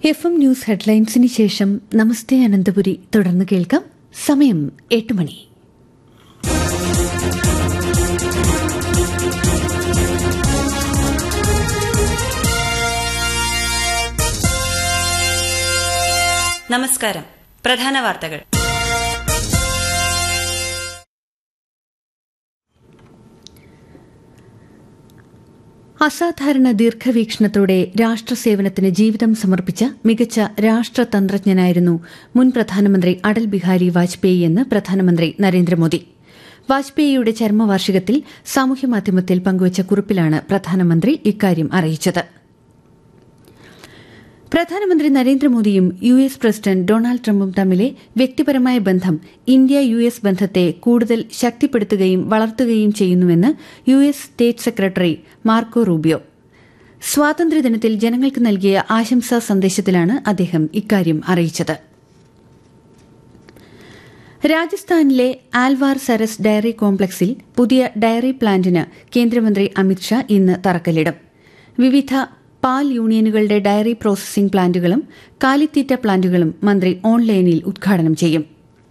FM news ഹെഡ്ലൈൻസിന് ശേഷം നമസ്തേ അനന്തപുരി തുടർന്ന് കേൾക്കാം. സമയം 8 മണി. നമസ്കാരം. പ്രധാന വാർത്തകൾ. അസാധാരണ ദീർഘവീക്ഷണത്തോടെ രാഷ്ട്രസേവനത്തിന് ജീവിതം സമർപ്പിച്ച മികച്ച രാഷ്ട്രതന്ത്രജ്ഞനായിരുന്നു മുൻ പ്രധാനമന്ത്രി അടൽ ബിഹാരി വാജ്പേയി എന്ന് പ്രധാനമന്ത്രി നരേന്ദ്രമോദി. വാജ്പേയിയുടെ ചരമവാർഷികത്തിൽ സാമൂഹ്യമാധ്യമത്തിൽ പങ്കുവച്ച കുറിപ്പിലാണ് പ്രധാനമന്ത്രി ഇക്കാര്യം അറിയിച്ചത്. പ്രധാനമന്ത്രി നരേന്ദ്രമോദിയും US പ്രസിഡന്റ് ഡൊണാൾഡ് ട്രംപും തമ്മിലെ വ്യക്തിപരമായ ബന്ധം ഇന്ത്യ US ബന്ധത്തെ കൂടുതൽ ശക്തിപ്പെടുത്തുകയും വളർത്തുകയും ചെയ്യുന്നുവെന്ന് US state secretary Marco Rubio സ്വാതന്ത്ര്യദിനത്തിൽ ജനങ്ങൾക്ക് നൽകിയ ആശംസാ സന്ദേശത്തിലാണ് അദ്ദേഹം ഇക്കാര്യം അറിയിച്ചത്. രാജസ്ഥാനിലെ ആൽവാർ സരസ് ഡയറി കോംപ്ലക്സിൽ പുതിയ ഡയറി പ്ലാന്റിന് കേന്ദ്രമന്ത്രി അമിത്ഷാ ഇന്ന് തറക്കല്ലിടും. വിവിധ പാൽ യൂണിയനുകളുടെ ഡയറി പ്രോസസിംഗ് പ്ലാന്റുകളും കാലിത്തീറ്റ പ്ലാന്റുകളും മന്ത്രി ഓൺലൈനിൽ ഉദ്ഘാടനം ചെയ്യും.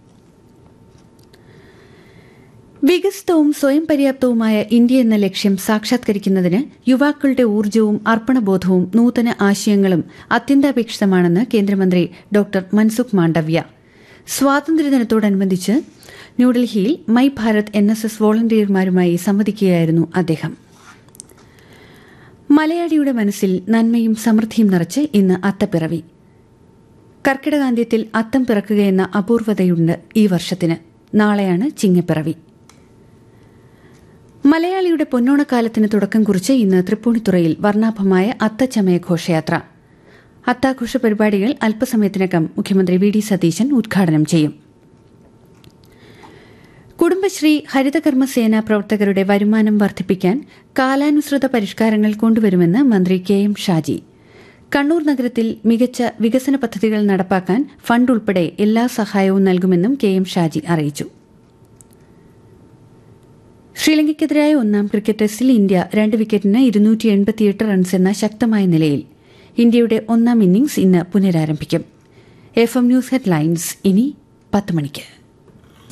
വികസിതവും സ്വയം പര്യാപ്തവുമായ ഇന്ത്യ എന്ന ലക്ഷ്യം സാക്ഷാത്കരിക്കുന്നതിന് യുവാക്കളുടെ ഊർജ്ജവും അർപ്പണബോധവും നൂതന ആശയങ്ങളും അത്യന്താപേക്ഷിതമാണെന്ന് കേന്ദ്രമന്ത്രി ഡോക്ടർ മൻസുഖ് മാണ്ഡവ്യ സ്വാതന്ത്ര്യദിനത്തോടനുബന്ധിച്ച് ന്യൂഡൽഹിയിൽ മൈ ഭാരത് NSS വോളണ്ടിയർമാരുമായി സംവദിക്കുകയായിരുന്നു അദ്ദേഹം. മലയാളിയുടെ മനസ്സിൽ നന്മയും സമൃദ്ധിയും നിറച്ച് ഇന്ന് അത്തപ്പിറവി. കർക്കിടകാന്ത്യത്തിൽ അത്തം പിറക്കുകയെന്ന അപൂർവതയുണ്ട് ഈ വർഷത്തിന്. നാളെയാണ് ചിങ്ങപ്പിറവി. മലയാളിയുടെ പൊന്നോണക്കാലത്തിന് തുടക്കം കുറിച്ച് ഇന്ന് തൃപ്പൂണിത്തുറയിൽ വർണ്ണാഭമായ അത്തച്ചമയ ഘോഷയാത്ര. അത്താഘോഷ പരിപാടികൾ അല്പസമയത്തിനകം മുഖ്യമന്ത്രി VD സതീശൻ ഉദ്ഘാടനം ചെയ്യും. കുടുംബശ്രീ ഹരിതകർമ്മസേന പ്രവർത്തകരുടെ വരുമാനം വർദ്ധിപ്പിക്കാൻ കാലാനുസൃത പരിഷ്കാരങ്ങൾ കൊണ്ടുവരുമെന്ന് മന്ത്രി KM ഷാജി. കണ്ണൂർ നഗരത്തിൽ മികച്ച വികസന പദ്ധതികൾ നടപ്പാക്കാൻ ഫണ്ട് ഉൾപ്പെടെ എല്ലാ സഹായവും നൽകുമെന്നും KM ഷാജി അറിയിച്ചു. ശ്രീലങ്കയ്ക്കെതിരായ ഒന്നാം ക്രിക്കറ്റ് ടെസ്റ്റിൽ ഇന്ത്യ 2 വിക്കറ്റിന് 288 റൺസ് എന്ന ശക്തമായ നിലയിൽ. ഇന്ത്യയുടെ ഒന്നാം ഇന്നിംഗ്സ് ഇന്ന് പുനരാരംഭിക്കും. FM ന്യൂസ് ഹെഡ്ലൈൻസ് ഇനി 10 മണിക്ക്.